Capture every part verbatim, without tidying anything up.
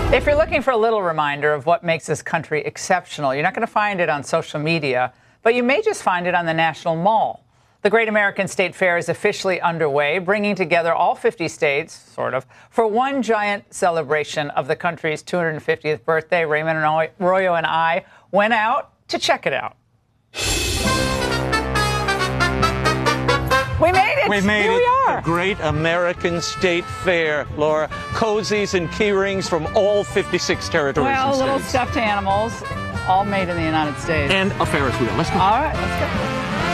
If you're looking for a little reminder of what makes this country exceptional, you're not going to find it on social media, but you may just find it on the National Mall. The Great American State Fair is officially underway, bringing together all fifty states, sort of, for one giant celebration of the country's two hundred fiftieth birthday. Raymond Arroyo and I went out to check it out. We made it! We made Here it. we are. The Great American State Fair, Laura. Cozies and key rings from all fifty-six territories Well, and little states. stuffed animals, all made in the United States. And a Ferris wheel. Let's go. All right, let's go.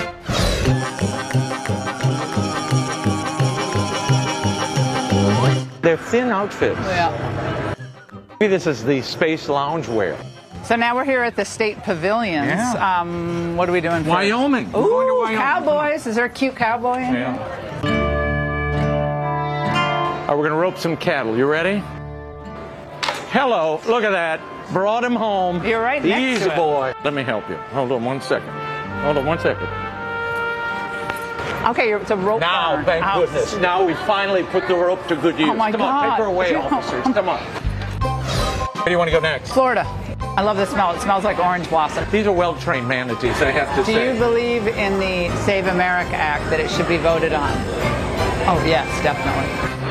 They're thin outfits. Yeah. Maybe this is the space loungewear. So now we're here at the state pavilions. Yeah. Um, what are we doing first? Wyoming. We're Ooh, going to Wyoming. cowboys. Is there a cute cowboy in Yeah. here? All right, we're going to rope some cattle. You ready? Hello. Look at that. Brought him home. You're right next Easy to it. boy. Let me help you. Hold on one second. Hold on one second. Okay, it's a rope Now, burn. thank Oh, goodness. Now we finally put the rope to good use. Oh, my Come God. on, take her away, Yeah. officers. Come on. Where do you want to go next? Florida. I love the smell. It smells like orange blossom. These are well-trained manatees, I have to Do say. you believe in the Save America Act, that it should be voted on? Oh, yes, definitely.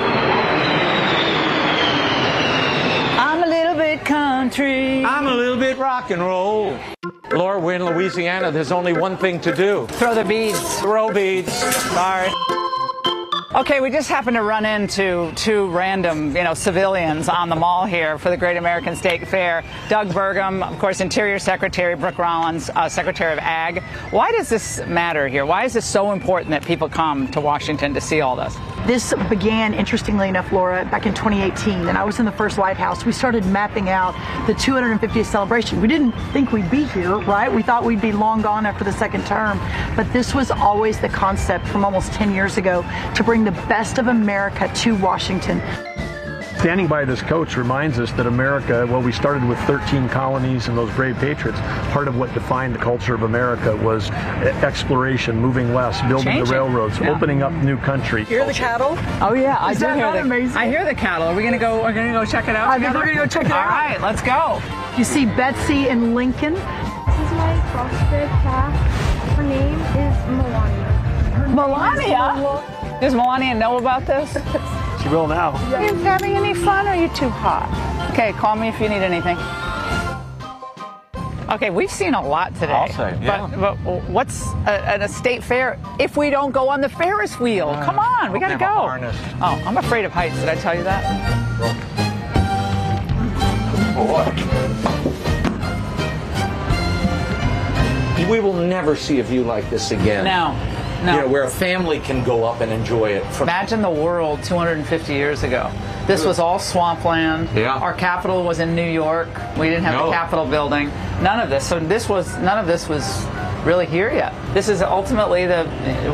I'm a little bit country. I'm a little bit rock and roll. Laura, we're in Louisiana. There's only one thing to do. Throw the beads. Throw beads. Sorry. Okay, we just happened to run into two random, you know, civilians on the mall here for the Great American State Fair. Doug Burgum, of course, Interior Secretary, Brooke Rollins, uh, Secretary of Ag. Why does this matter here? Why is this so important that people come to Washington to see all this? This began, interestingly enough, Laura, back in twenty eighteen, and I was in the first White House. We started mapping out the two hundred fiftieth celebration. We didn't think we'd be here, right? We thought we'd be long gone after the second term, but this was always the concept from almost ten years ago, to bring the best of America to Washington. Standing by this coach reminds us that America, well, we started with thirteen colonies and those brave patriots. Part of what defined the culture of America was exploration, moving west, building Changing. the railroads, Yeah. opening up new country. Hear the cattle? Oh yeah, I Is do that hear not the. amazing? I hear the cattle. Are we gonna go? Are we gonna go check it out? I think together? we're gonna go check it All out. right, let's go. You see Betsy and Lincoln. This is my foster cat. Her name is Melania. Melania. Does Melania know about this? She will now. Are you having any fun, or are you too hot? Okay, call me if you need anything. Okay, we've seen a lot today. I'll say, yeah. But, but what's a, at a state fair if we don't go on the Ferris wheel? Uh, Come on, we hope gotta they have a go. harness. Oh, I'm afraid of heights. Did I tell you that? We will never see a view like this again. No, no. You know, where a family can go up and enjoy it. From Imagine the world two hundred fifty years ago. This was all swampland. Yeah. Our capital was in New York. We didn't have No. the Capitol building. None of this. So this was none of this was really here yet. This is ultimately the